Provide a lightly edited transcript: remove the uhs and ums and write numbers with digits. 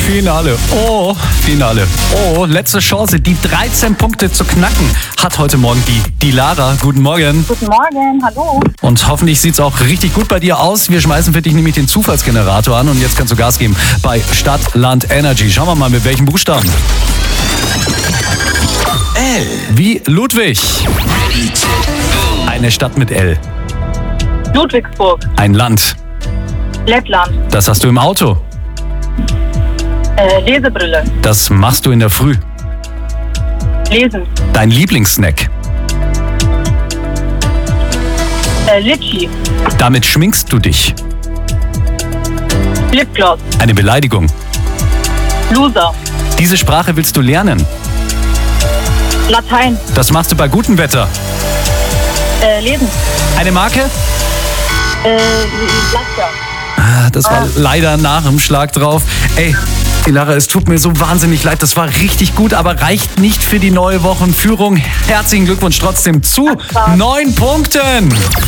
Finale. Oh, Finale. Oh, letzte Chance, die 13 Punkte zu knacken, hat heute Morgen die Lara. Guten Morgen. Guten Morgen, hallo. Und hoffentlich sieht's auch richtig gut bei dir aus. Wir schmeißen für dich nämlich den Zufallsgenerator an und jetzt kannst du Gas geben bei Stadt, Land, Energy. Schauen wir mal, mit welchem Buchstaben. L. Wie Ludwig. Eine Stadt mit L. Ludwigsburg, Ein Land. Lettland, Das hast du im Auto. Lesebrille, Das machst du in der Früh. Lesen, Dein Lieblingssnack. Litschi, Damit schminkst du dich. Lipgloss, Eine Beleidigung. Loser, Diese Sprache willst du lernen. Latein, Das machst du bei gutem Wetter. Lesen, Eine Marke? Laster. Das war leider nach dem Schlag drauf. Ey, die Lara, es tut mir so wahnsinnig leid. Das war richtig gut, aber reicht nicht für die neue Wochenführung. Herzlichen Glückwunsch trotzdem zu 9 Punkten.